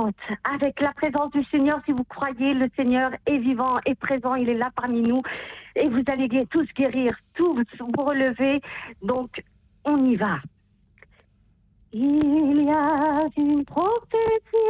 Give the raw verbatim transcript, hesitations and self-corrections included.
puissante, avec la présence du Seigneur. Si vous croyez, le Seigneur est vivant, est présent, il est là parmi nous. Et vous allez tous guérir, tous vous relever. Donc, on y va. Il y a une prophétie.